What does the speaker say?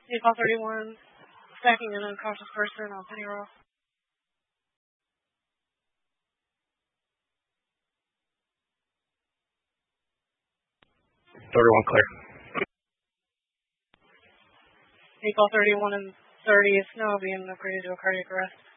Vehicle 31, stacking an unconscious person on Penny Row. 31 clear. Vehicle 31 and 30 is now being upgraded to a cardiac arrest.